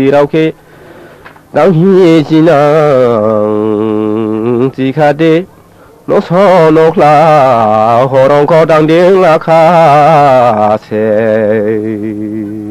이렇게 땅이 지나 지카데 노선옥라 호롱 거당 딜라카세